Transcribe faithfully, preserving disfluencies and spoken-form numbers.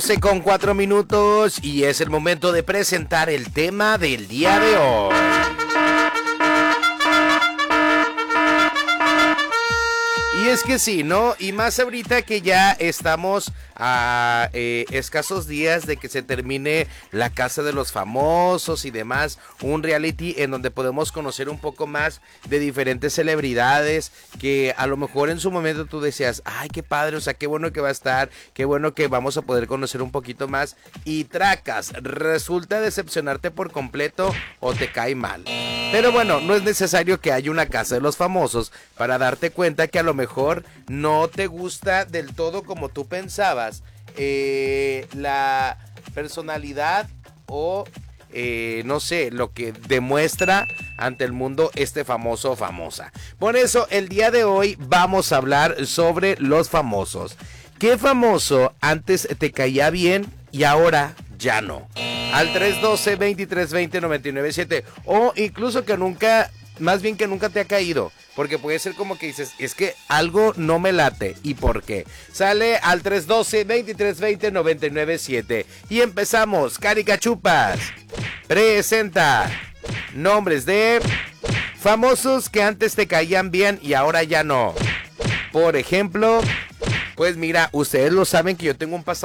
doce con cuatro minutos y es el momento de presentar el tema del día de hoy. Y es que sí, ¿no? Y más ahorita que ya estamos a eh, escasos días de que se termine La Casa de los Famosos y demás, un reality en donde podemos conocer un poco más de diferentes celebridades que a lo mejor en su momento tú decías, ay, qué padre, o sea, qué bueno que va a estar, qué bueno que vamos a poder conocer un poquito más, y tracas, resulta decepcionarte por completo o te cae mal. Pero bueno, no es necesario que haya una Casa de los Famosos para darte cuenta que a lo mejor no te gusta del todo como tú pensabas eh, la personalidad o eh, no sé, lo que demuestra ante el mundo este famoso o famosa. Por eso el día de hoy vamos a hablar sobre los famosos. ¿Qué famoso antes te caía bien y ahora ya no? Al tres uno dos, veintitrés veinte, noventa y nueve siete. O incluso que nunca, más bien que nunca te ha caído. Porque puede ser como que dices, es que algo no me late. ¿Y por qué? Sale al tres uno dos, veintitrés veinte, noventa y nueve siete. Y empezamos. Caricachupas presenta nombres de famosos que antes te caían bien y ahora ya no. Por ejemplo, pues mira, ustedes lo saben que yo tengo un pasado